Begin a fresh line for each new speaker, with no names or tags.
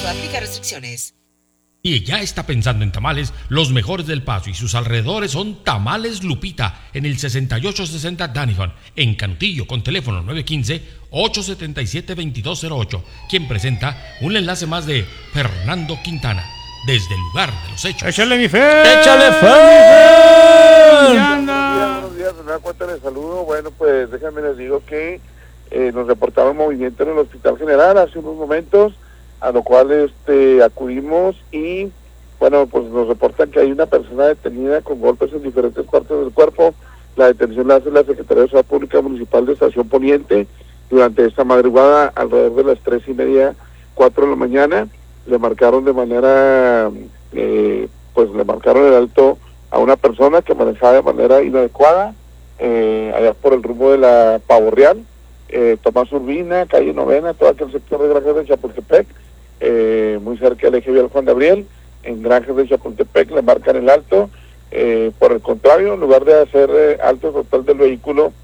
Aplica restricciones.
Y ya está pensando en tamales, los mejores del Paso y sus alrededores son Tamales Lupita, en el 6860 Danihon, en Canutillo, con teléfono 915-877-2208, quien presenta un enlace más de Fernando Quintana, desde el lugar de los hechos.
¡Échale mi fe!
¡Échale fe!
Buenos días, me da cuenta de saludo. Bueno, pues déjenme les digo que nos reportaba un movimiento en el Hospital General hace unos momentos, a lo cual acudimos y bueno, pues nos reportan que hay una persona detenida con golpes en diferentes partes del cuerpo. La detención la hace la Secretaría de Salud Pública Municipal de Estación Poniente durante esta madrugada, alrededor de las 3:30, 4 de la mañana. Le marcaron de manera, pues le marcaron el alto a una persona que manejaba de manera inadecuada, allá por el rumbo de la Pavo Real, Tomás Urbina, calle Novena, todo aquel sector de Granjas de Chapultepec, muy cerca del eje vial Juan Gabriel. En Granjas de Chapultepec le marcan el alto. Por el contrario, en lugar de hacer alto total del vehículo,